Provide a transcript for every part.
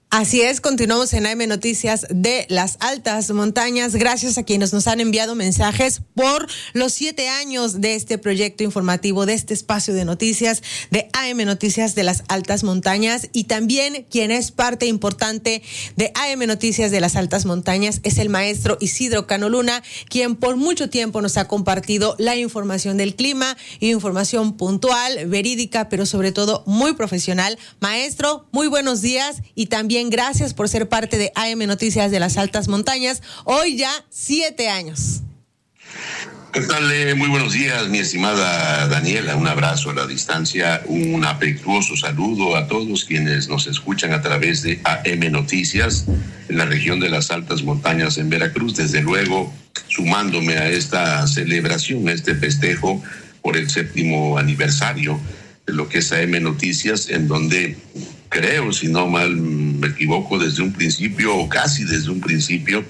Así es, continuamos en AM Noticias de las Altas Montañas. Gracias a quienes nos han enviado mensajes por los 7 años de este proyecto informativo, de este espacio de noticias de AM Noticias de las Altas Montañas. Y también quien es parte importante de AM Noticias de las Altas Montañas es el maestro Isidro Cano Luna, quien por mucho tiempo nos ha compartido la información del clima, información puntual, verídica, pero sobre todo muy profesional. Maestro, muy buenos días y también gracias por ser parte de AM Noticias de las Altas Montañas. Hoy ya 7 años. ¿Qué tal? Muy buenos días, mi estimada Daniela. Un abrazo a la distancia, un afectuoso saludo a todos quienes nos escuchan a través de AM Noticias en la región de las Altas Montañas en Veracruz. Desde luego, sumándome a esta celebración, a este festejo por el 7º aniversario de lo que es AM Noticias, en donde creo, si no mal me equivoco, desde un principio o casi desde un principio,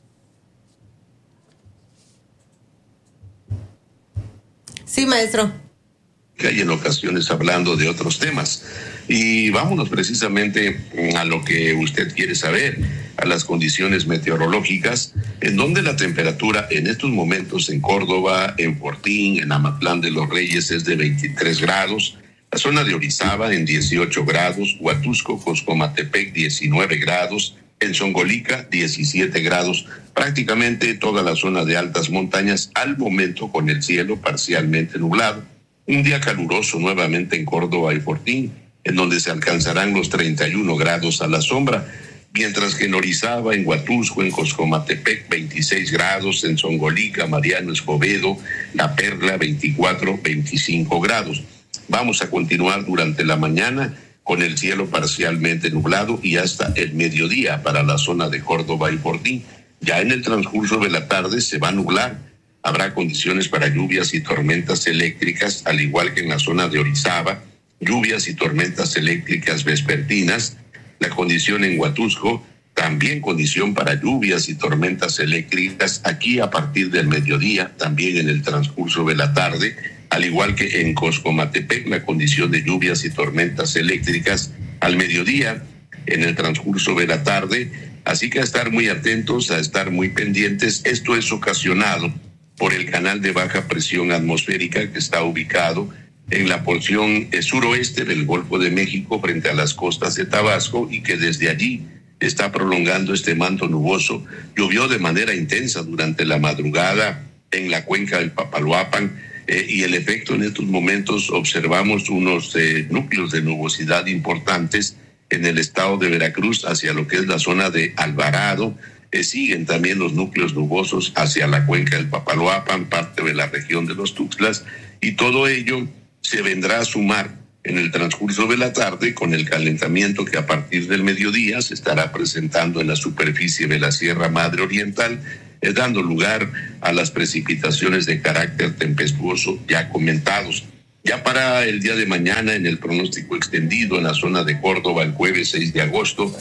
sí, maestro. Que hay en ocasiones hablando de otros temas. Y vámonos precisamente a lo que usted quiere saber, a las condiciones meteorológicas, en donde la temperatura en estos momentos en Córdoba, en Fortín, en Amatlán de los Reyes es de 23 grados, la zona de Orizaba en 18 grados, Huatusco, Coscomatepec 19 grados, en Zongolica 17 grados, prácticamente toda la zona de altas montañas al momento con el cielo parcialmente nublado. Un día caluroso nuevamente en Córdoba y Fortín, en donde se alcanzarán los 31 grados a la sombra, mientras que en Orizaba, en Huatusco, en Coscomatepec 26 grados, en Zongolica, Mariano Escobedo, La Perla 24, 25 grados. Vamos a continuar durante la mañana con el cielo parcialmente nublado y hasta el mediodía para la zona de Córdoba y Fortín. Ya en el transcurso de la tarde se va a nublar. Habrá condiciones para lluvias y tormentas eléctricas, al igual que en la zona de Orizaba, lluvias y tormentas eléctricas vespertinas. La condición en Huatusco, también condición para lluvias y tormentas eléctricas aquí a partir del mediodía, también en el transcurso de la tarde, al igual que en Coscomatepec, la condición de lluvias y tormentas eléctricas al mediodía, en el transcurso de la tarde. Así que a estar muy atentos, a estar muy pendientes. Esto es ocasionado por el canal de baja presión atmosférica que está ubicado en la porción suroeste del Golfo de México frente a las costas de Tabasco y que desde allí está prolongando este manto nuboso. Llovió de manera intensa durante la madrugada en la cuenca del Papaloapan, y el efecto en estos momentos observamos unos núcleos de nubosidad importantes en el estado de Veracruz hacia lo que es la zona de Alvarado. Siguen también los núcleos nubosos hacia la cuenca del Papaloapan, parte de la región de los Tuxtlas, y todo ello se vendrá a sumar en el transcurso de la tarde con el calentamiento que a partir del mediodía se estará presentando en la superficie de la Sierra Madre Oriental, dando lugar a las precipitaciones de carácter tempestuoso ya comentados. Ya para el día de mañana, en el pronóstico extendido en la zona de Córdoba, el jueves 6 de agosto,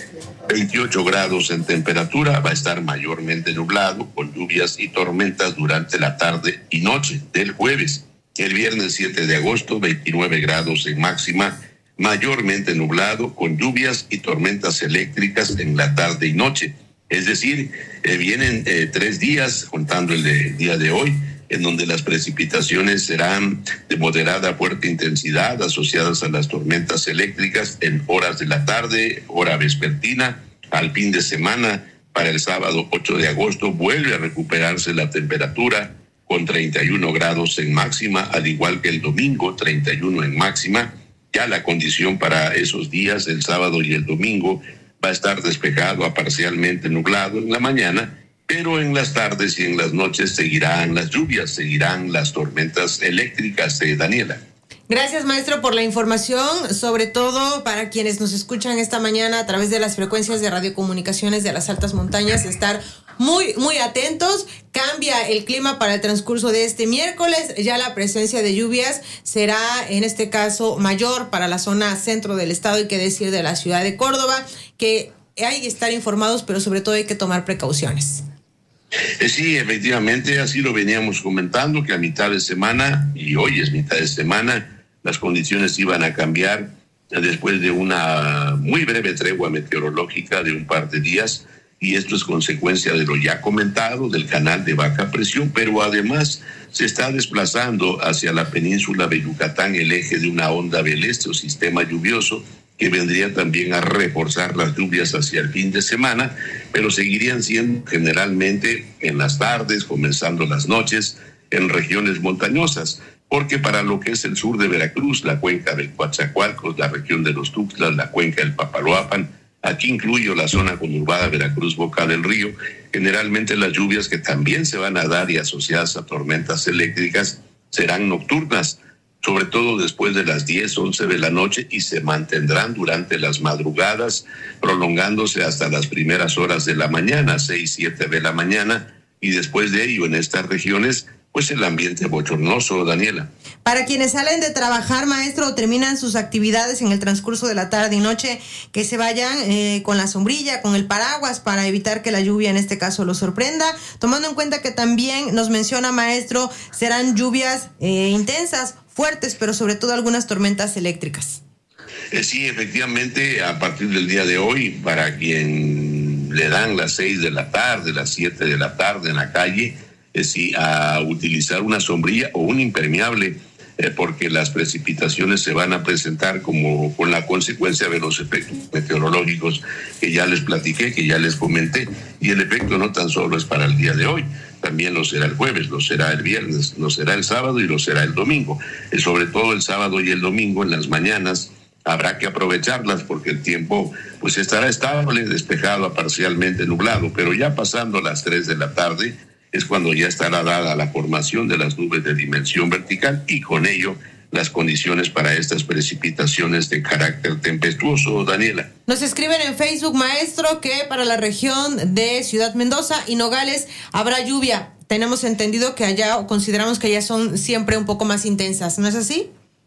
28 grados en temperatura, va a estar mayormente nublado, con lluvias y tormentas durante la tarde y noche del jueves. El viernes 7 de agosto, 29 grados en máxima, mayormente nublado, con lluvias y tormentas eléctricas en la tarde y noche. Es decir, vienen 3 días, contando el día de hoy, en donde las precipitaciones serán de moderada a fuerte intensidad asociadas a las tormentas eléctricas en horas de la tarde, hora vespertina, al fin de semana. Para el sábado 8 de agosto vuelve a recuperarse la temperatura con 31 grados en máxima, al igual que el domingo, 31 en máxima. Ya la condición para esos días, el sábado y el domingo, va a estar despejado a parcialmente nublado en la mañana, pero en las tardes y en las noches seguirán las lluvias, seguirán las tormentas eléctricas, Daniela. Gracias, maestro, por la información, sobre todo para quienes nos escuchan esta mañana a través de las frecuencias de radiocomunicaciones de las Altas Montañas, estar muy, muy atentos. Cambia el clima para el transcurso de este miércoles, ya la presencia de lluvias será en este caso mayor para la zona centro del estado y qué decir de la ciudad de Córdoba, que hay que estar informados, pero sobre todo hay que tomar precauciones. Sí, efectivamente, así lo veníamos comentando, que a mitad de semana, y hoy es mitad de semana, las condiciones iban a cambiar después de una muy breve tregua meteorológica de un par de días, y esto es consecuencia de lo ya comentado, del canal de baja presión, pero además se está desplazando hacia la península de Yucatán el eje de una onda del este o sistema lluvioso, que vendría también a reforzar las lluvias hacia el fin de semana, pero seguirían siendo generalmente en las tardes, comenzando las noches, en regiones montañosas, porque para lo que es el sur de Veracruz, la cuenca del Coatzacoalcos, la región de los Tuxtlas, la cuenca del Papaloapan, aquí incluyo la zona conurbada Veracruz-Boca del Río, generalmente las lluvias que también se van a dar y asociadas a tormentas eléctricas serán nocturnas, sobre todo después de las 10, 11 de la noche, y se mantendrán durante las madrugadas, prolongándose hasta las primeras horas de la mañana, 6, 7 de la mañana, y después de ello en estas regiones, pues el ambiente bochornoso, Daniela. Para quienes salen de trabajar, maestro, o terminan sus actividades en el transcurso de la tarde y noche, que se vayan con la sombrilla, con el paraguas, para evitar que la lluvia en este caso los sorprenda, tomando en cuenta que también nos menciona, maestro, serán lluvias intensas, fuertes, pero sobre todo algunas tormentas eléctricas. Sí, efectivamente, a partir del día de hoy, para quien le dan las 6 de la tarde, las 7 de la tarde en la calle, sí, a utilizar una sombrilla o un impermeable, porque las precipitaciones se van a presentar como con la consecuencia de los efectos meteorológicos que ya les platiqué, que ya les comenté, y el efecto no tan solo es para el día de hoy, también lo será el jueves, lo será el viernes, lo será el sábado y lo será el domingo. Sobre todo el sábado y el domingo en las mañanas habrá que aprovecharlas porque el tiempo pues estará estable, despejado a parcialmente nublado, pero ya pasando las 3 de la tarde es cuando ya estará dada la formación de las nubes de dimensión vertical y con ello las condiciones para estas precipitaciones de carácter tempestuoso, Daniela. Nos escriben en Facebook, maestro, que para la región de Ciudad Mendoza y Nogales habrá lluvia. Tenemos entendido que allá, o consideramos que allá son siempre un poco más intensas, ¿no es así?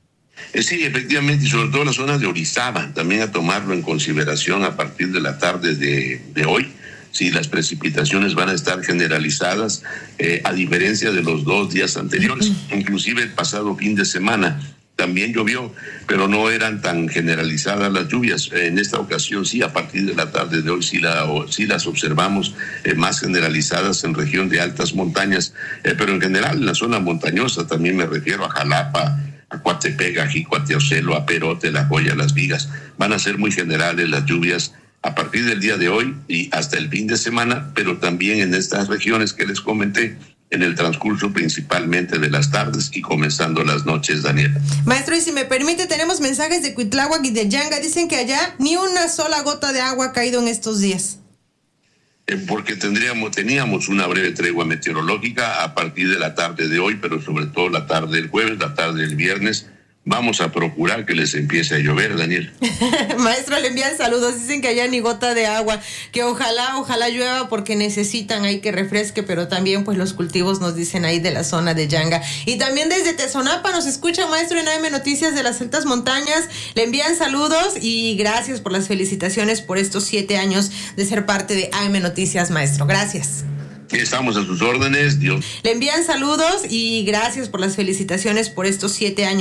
Sí, efectivamente, y sobre todo la zona de Orizaba, también a tomarlo en consideración a partir de la tarde de hoy. Sí, las precipitaciones van a estar generalizadas, a diferencia de los 2 días anteriores. Inclusive el pasado fin de semana también llovió, pero no eran tan generalizadas las lluvias. En esta ocasión sí, a partir de la tarde de hoy sí las observamos más generalizadas en región de altas montañas, pero en general en la zona montañosa, también me refiero a Jalapa, a Coatepec, a Jico, a Teocelo, a Perote, La Joya, Las Vigas. Van a ser muy generales las lluvias a partir del día de hoy y hasta el fin de semana, pero también en estas regiones que les comenté, en el transcurso principalmente de las tardes y comenzando las noches, Daniela. Maestro, y si me permite, tenemos mensajes de Cuitláhuac y de Yanga. Dicen que allá ni una sola gota de agua ha caído en estos días. Porque teníamos una breve tregua meteorológica a partir de la tarde de hoy, pero sobre todo la tarde del jueves, la tarde del viernes. Vamos a procurar que les empiece a llover, Daniel. Maestro, le envían saludos, dicen que allá ni gota de agua, que ojalá llueva porque necesitan ahí que refresque, pero también pues los cultivos nos dicen ahí de la zona de Yanga. Y también desde Tezonapa nos escucha, maestro, en AM Noticias de las Altas Montañas, le envían saludos y gracias por las felicitaciones por estos 7 años de ser parte de AM Noticias, maestro. Gracias. Estamos a sus órdenes, Dios. Le envían saludos y gracias por las felicitaciones por estos 7 años.